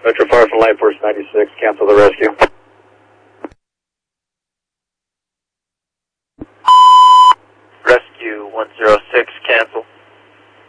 Metro Fire from Light Force 96, cancel the rescue. Rescue 106, cancel.